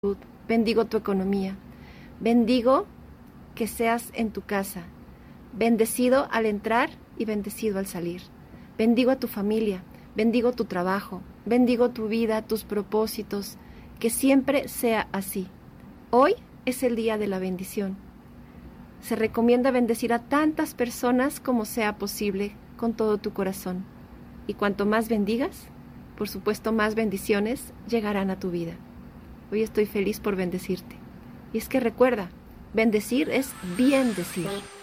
bendigo tu economía, bendigo que seas en tu casa, bendecido al entrar y bendecido al salir. Bendigo a tu familia, bendigo tu trabajo, bendigo tu vida, tus propósitos, que siempre sea así. Hoy es el día de la bendición. Se recomienda bendecir a tantas personas como sea posible con todo tu corazón. Y cuanto más bendigas, por supuesto más bendiciones llegarán a tu vida. Hoy estoy feliz por bendecirte. Y es que recuerda, bendecir es bien decir.